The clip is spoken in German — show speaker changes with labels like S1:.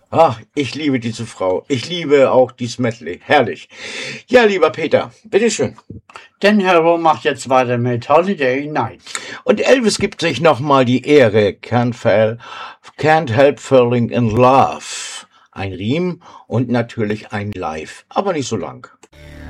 S1: Ach, ich liebe diese Frau. Ich liebe auch dieses Medley. Herrlich. Ja, lieber Peter, bitteschön.
S2: Dan Harrow macht jetzt weiter mit Holiday Night.
S1: Und Elvis gibt sich nochmal die Ehre. Can't help falling in love. Ein Riem und natürlich ein Live, aber nicht so lang.